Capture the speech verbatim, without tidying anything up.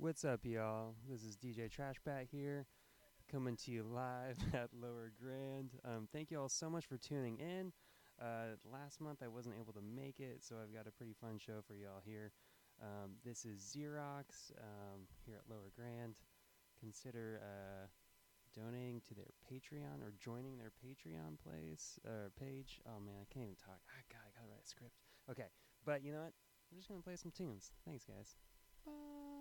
What's up, y'all? This is D J Trashbat here, coming to you live at Lower Grand. Um, thank you all so much for tuning in. Uh, last month I wasn't able to make it, so I've got a pretty fun show for y'all here. Um, this is Xerox um, here at Lower Grand. Consider uh, donating to their Patreon or joining their Patreon place or page. Oh man, I can't even talk. Ah, God, I gotta write a script. Okay, but you know what? I'm just gonna play some tunes. Thanks, guys. Bye.